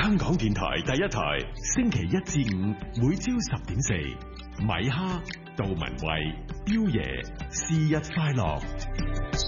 香港電台第一台，星期一至五每朝10:04，米哈、杜文慧、彪爺，是日快樂。